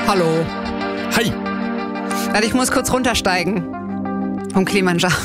Hallo. Hi. Warte, ich muss kurz runtersteigen. Vom Kilimanjaro.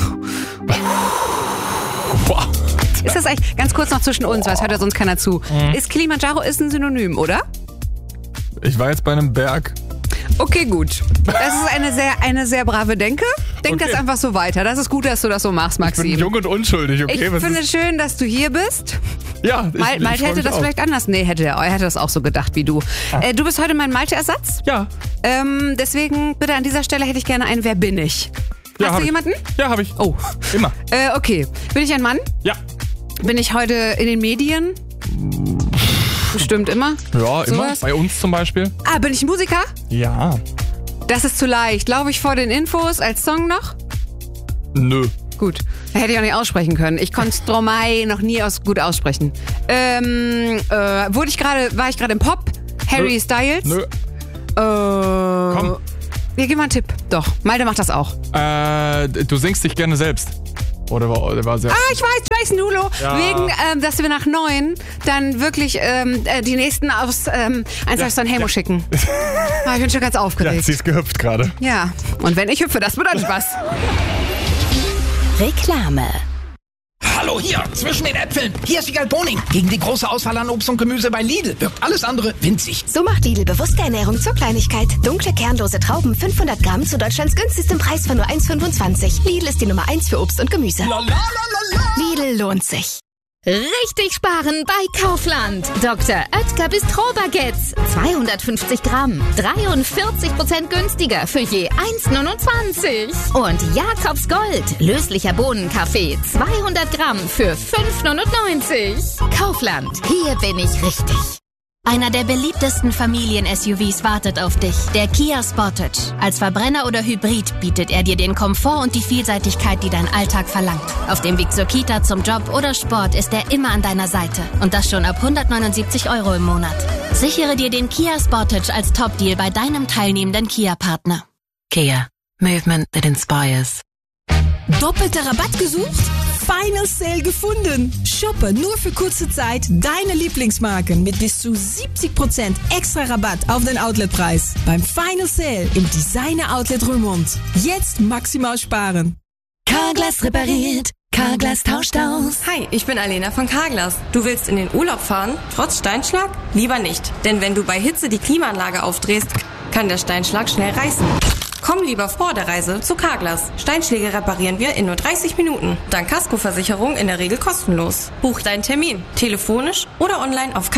Boah. Ist das eigentlich, ganz kurz noch zwischen uns, weil es hört ja sonst keiner zu. Ist Kilimanjaro ein Synonym, oder? Ich war jetzt bei einem Berg. Okay, gut. Das ist eine sehr brave Denke. Denk Okay. das einfach so weiter. Das ist gut, dass du das so machst, Ich bin Maxim. jung und unschuldig, okay? Ich finde es schön, dass du hier bist. Ja, ich Malte freu hätte mich das auch. vielleicht anders. Nee, er hätte das auch so gedacht wie du. Du bist heute mein Malte-Ersatz. Ja. Deswegen bitte an dieser Stelle hätte ich gerne ein Wer bin ich? Ja, Hast hab du ich. jemanden? Ja, habe ich. Oh. Immer. Okay. Bin ich ein Mann? Ja. Bin ich heute in den Medien? Bestimmt immer. Ja, immer. Sowas? Bei uns zum Beispiel. Bin ich Musiker? Ja. Das ist zu leicht. Glaube ich vor den Infos als Song noch? Nö. Gut. Da hätte ich auch nicht aussprechen können. Ich konnte Stromae noch nie gut aussprechen. War ich gerade im Pop? Harry Nö. Styles? Nö. Komm. Ja, gib mal einen Tipp. Doch. Malte macht das auch. Du singst dich gerne selbst. Oder war sehr... Ich weiß, Jason Derulo. Ja. Wegen, dass wir nach 9 dann wirklich die nächsten aufs 1 Sanremo schicken. Ich bin schon ganz Ja, aufgeregt. sie ist gehüpft gerade. Ja. Und wenn ich hüpfe, das bedeutet was. Reklame. Hallo hier, zwischen den Äpfeln. Hier ist die Boning. Gegen die große Auswahl an Obst und Gemüse bei Lidl wirkt alles andere winzig. So macht Lidl bewusste Ernährung zur Kleinigkeit. Dunkle, kernlose Trauben, 500 Gramm zu Deutschlands günstigstem Preis von nur 1,25. Lidl ist die Nummer 1 für Obst und Gemüse. Lidl lohnt sich. Richtig sparen bei Kaufland. Dr. Oetker Bistro-Baguettes. 250 Gramm. 43% günstiger für je 1,29. Und Jakobs Gold. Löslicher Bohnenkaffee. 200 Gramm für 5,99. Kaufland. Hier bin ich richtig. Einer der beliebtesten Familien-SUVs wartet auf dich, der Kia Sportage. Als Verbrenner oder Hybrid bietet er dir den Komfort und die Vielseitigkeit, die dein Alltag verlangt. Auf dem Weg zur Kita, zum Job oder Sport ist er immer an deiner Seite. Und das schon ab 179 € im Monat. Sichere dir den Kia Sportage als Top-Deal bei deinem teilnehmenden Kia-Partner. Kia. Movement that inspires. Doppelter Rabatt gesucht? Final Sale gefunden. Shoppe nur für kurze Zeit deine Lieblingsmarken mit bis zu 70% extra Rabatt auf den Outletpreis. Beim Final Sale im Designer Outlet Remont. Jetzt maximal sparen. Carglass repariert. Carglass tauscht aus. Hi, ich bin Alena von Carglass. Du willst in den Urlaub fahren, trotz Steinschlag? Lieber nicht, denn wenn du bei Hitze die Klimaanlage aufdrehst, kann der Steinschlag schnell reißen. Komm lieber vor der Reise zu Carglass. Steinschläge reparieren wir in nur 30 Minuten. Dank Kaskoversicherung in der Regel kostenlos. Buch deinen Termin, telefonisch oder online auf